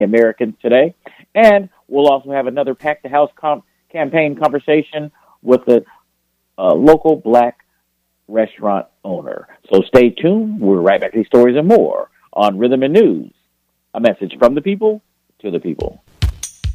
Americans today. And we'll also have another Pack the House campaign conversation with the local black restaurant owner. So stay tuned. We're right back to these stories and more on Rhythm and News, a message from the people to the people.